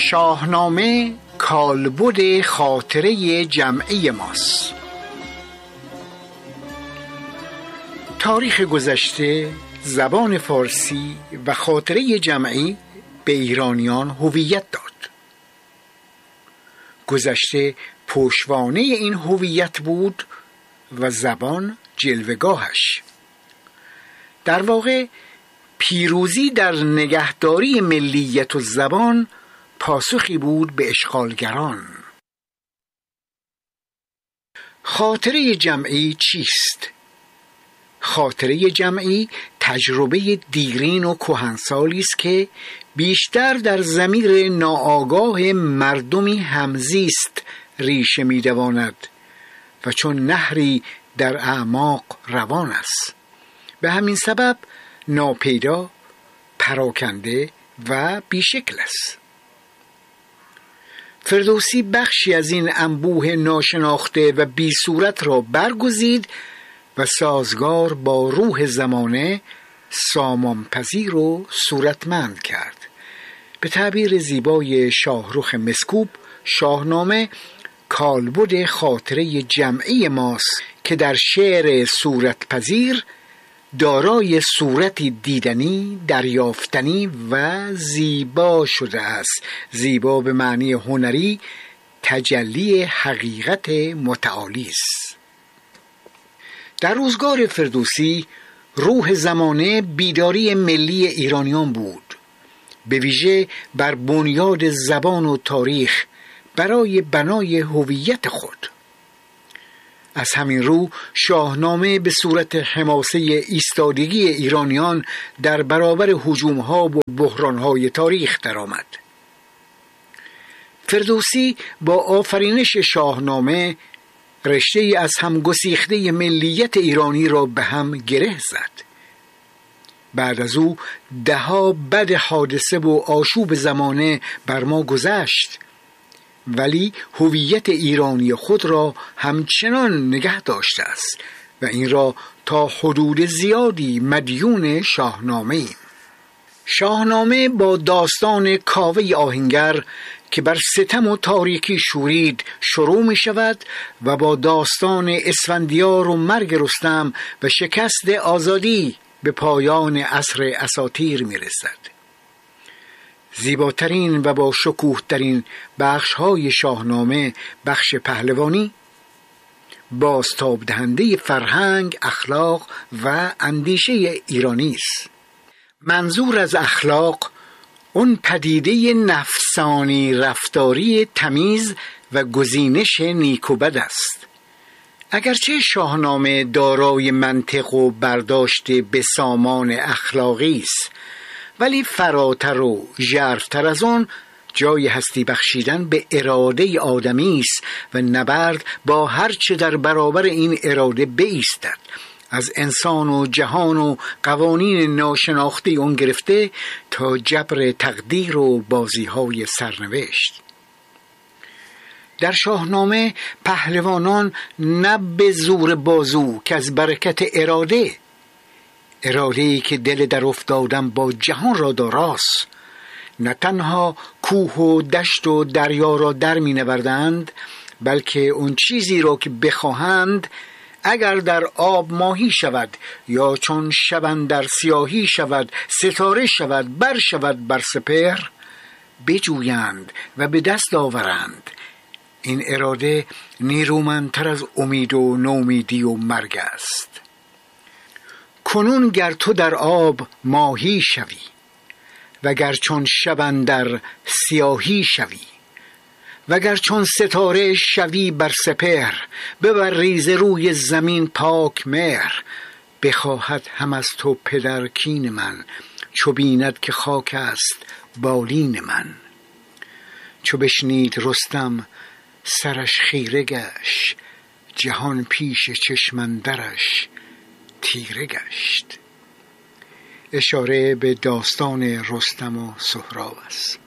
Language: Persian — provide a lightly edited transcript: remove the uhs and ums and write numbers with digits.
شاهنامه کالبد خاطره جمعی ماست. تاریخ گذشته، زبان فارسی و خاطره جمعی به ایرانیان هویت داد. گذشته پشتوانه این هویت بود و زبان جلوه‌گاهش. در واقع پیروزی در نگهداری ملیت و زبان پاسخی بود به اشغالگران. خاطره جمعی چیست؟ خاطره جمعی تجربه دیرین و کهنسالی است که بیشتر در ضمیر ناآگاه مردمی همزیست ریشه می‌دواند و چون نهری در اعماق روان است. به همین سبب ناپیدا، پراکنده و بیشکل است. فردوسی بخشی از این انبوه ناشناخته و بی صورت را برگزید و سازگار با روح زمانه سامانپذیر و صورتمند کرد. به تعبیر زیبای شاهرخ مسکوب، شاهنامه کالبد خاطره جمعی ماست که در شعر صورتپذیر دارای صورتی دیدنی، دریافتنی و زیبا شده است. زیبا به معنی هنری، تجلی حقیقت متعالی است. در روزگار فردوسی روح زمانه بیداری ملی ایرانیان بود، به ویژه بر بنیاد زبان و تاریخ برای بنای هویت خود. از همین رو شاهنامه به صورت حماسه ایستادگی ایرانیان در برابر هجوم‌ها و بحران‌های تاریخ درآمد. فردوسی با آفرینش شاهنامه رشته از هم گسیخته ملیت ایرانی را به هم گره زد. بعد از او دهها بد حادثه و آشوب زمانه بر ما گذشت، ولی هویت ایرانی خود را همچنان نگه داشته است و این را تا حدود زیادی مدیون شاهنامه ایم. شاهنامه با داستان کاوه آهنگر که بر ستم و تاریکی شورید شروع می شود و با داستان اسفندیار و مرگ رستم و شکست آزادی به پایان عصر اساطیر می رسد. زیباترین و با شکوه‌ترین بخش‌های شاهنامه بخش پهلوانی، بازتاب دهنده فرهنگ، اخلاق و اندیشه ایرانی است. منظور از اخلاق اون پدیده نفسانی رفتاری تمیز و گزینش نیک و بد است. اگرچه شاهنامه دارای منطق و برداشت به سامان اخلاقی است، ولی فراتر و ژرفتر از آن جای هستی بخشیدن به اراده آدمی است و نبرد با هر چه در برابر این اراده بایستد، از انسان و جهان و قوانین ناشناخته اون گرفته تا جبر تقدیر و بازی‌های سرنوشت. در شاهنامه پهلوانان نه به زور بازو که از برکت اراده‌ای که دل در افتادن با جهان را داراست، نه تنها کوه و دشت و دریا را در می نوردند، بلکه اون چیزی را که بخواهند اگر در آب ماهی شود یا چون شبن در سیاهی شود، ستاره شود، بر شود بر سپهر، بجویند و به دست آورند. این اراده نیرومندتر از امید و نومیدی و مرگ است. کنون گر تو در آب ماهی شوی وگر چون شبن در سیاهی شوی وگر چون ستاره شوی بر سپهر، ببر ریز روی زمین پاک مهر. بخواهد هم از تو پدر کین من، چو بیند که خاک است بالین من. چو بشنید رستم سرش خیره گشت، جهان پیش چشم اندرش تیره گشت. اشاره به داستان رستم و سهراب است.